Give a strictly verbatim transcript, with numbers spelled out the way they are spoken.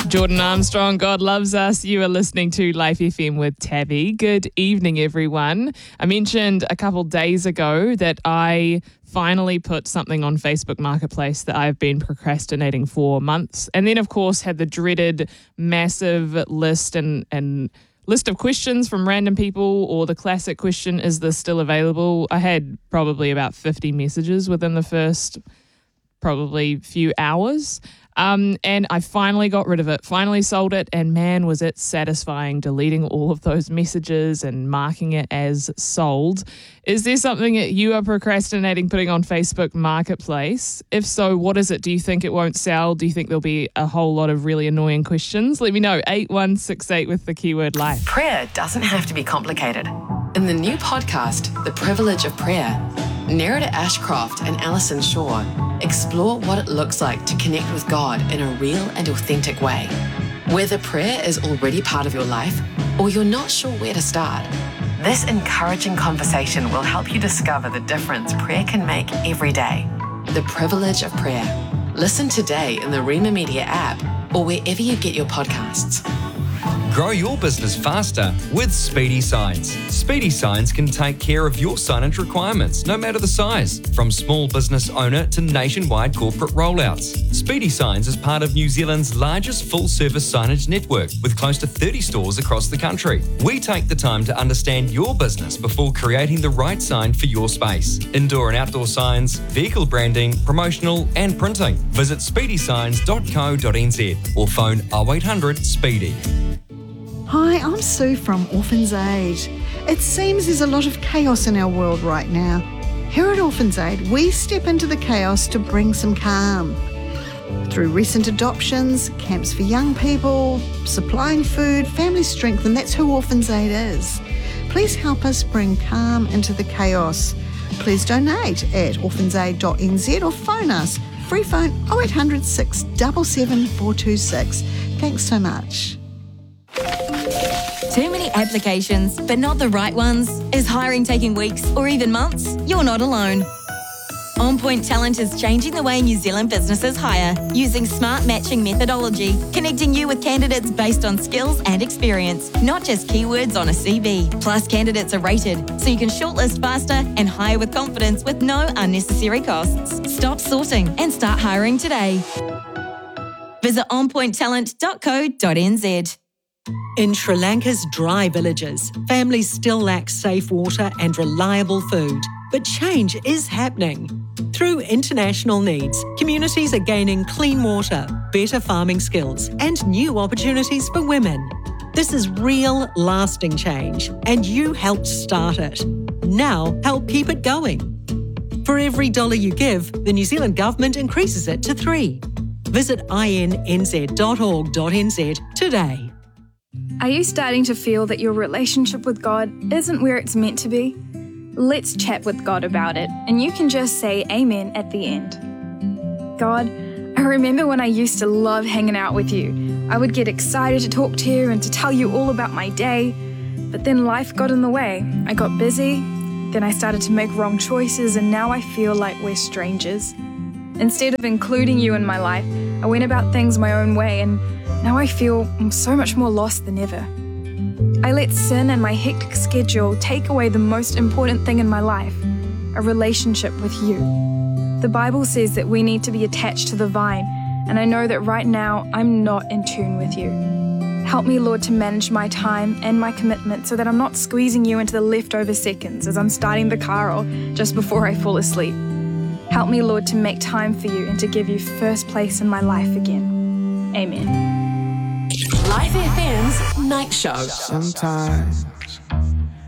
Jordan Armstrong, God Loves Us. You are listening to Life F M with Tabby. Good evening, everyone. I mentioned a couple days ago that I finally put something on Facebook Marketplace that I've been procrastinating for months. And then, of course, had the dreaded massive list and, and list of questions from random people, or the classic question, is this still available? I had probably about fifty messages within the first probably few hours. Um, and I finally got rid of it, finally sold it, and man, was it satisfying deleting all of those messages and marking it as sold. Is there something that you are procrastinating putting on Facebook Marketplace? If so, what is it? Do you think it won't sell? Do you think there'll be a whole lot of really annoying questions? Let me know, eight one six eight with the keyword life. Prayer doesn't have to be complicated. In the new podcast, The Privilege of Prayer, Nerida Ashcroft and Alison Shaw explore what it looks like to connect with God in a real and authentic way. Whether prayer is already part of your life or you're not sure where to start, this encouraging conversation will help you discover the difference prayer can make every day. The Privilege of Prayer. Listen today in the Rima Media app or wherever you get your podcasts. Grow your business faster with Speedy Signs. Speedy Signs can take care of your signage requirements, no matter the size, from small business owner to nationwide corporate rollouts. Speedy Signs is part of New Zealand's largest full-service signage network, with close to thirty stores across the country. We take the time to understand your business before creating the right sign for your space. Indoor and outdoor signs, vehicle branding, promotional and printing. Visit speedy signs dot co dot n z or phone oh eight hundred speedy. Hi, I'm Sue from Orphans Aid. It seems there's a lot of chaos in our world right now. Here at Orphans Aid, we step into the chaos to bring some calm. Through recent adoptions, camps for young people, supplying food, family strength, and that's who Orphans Aid is. Please help us bring calm into the chaos. Please donate at orphans aid dot n z or phone us. Free phone oh eight hundred, six seven seven, four two six. Thanks so much. Too many applications, but not the right ones? Is hiring taking weeks or even months? You're not alone. On Point Talent is changing the way New Zealand businesses hire, using smart matching methodology, connecting you with candidates based on skills and experience, not just keywords on a C V. Plus, candidates are rated, so you can shortlist faster and hire with confidence with no unnecessary costs. Stop sorting and start hiring today. Visit on point talent dot co dot n z. In Sri Lanka's dry villages, families still lack safe water and reliable food. But change is happening. Through international needs, communities are gaining clean water, better farming skills, and new opportunities for women. This is real, lasting change, and you helped start it. Now, help keep it going. For every dollar you give, the New Zealand Government increases it to three. Visit i n n z dot org dot n z today. Are you starting to feel that your relationship with God isn't where it's meant to be? Let's chat with God about it, and you can just say amen at the end. God, I remember when I used to love hanging out with you. I would get excited to talk to you and to tell you all about my day, but then life got in the way. I got busy, then I started to make wrong choices, and now I feel like we're strangers. Instead of including you in my life, I went about things my own way, and now I feel I'm so much more lost than ever. I let sin and my hectic schedule take away the most important thing in my life, a relationship with you. The Bible says that we need to be attached to the vine, and I know that right now I'm not in tune with you. Help me, Lord, to manage my time and my commitment so that I'm not squeezing you into the leftover seconds as I'm starting the car or just before I fall asleep. Help me, Lord, to make time for you and to give you first place in my life again. Amen. Life F M's Night Show. Sometimes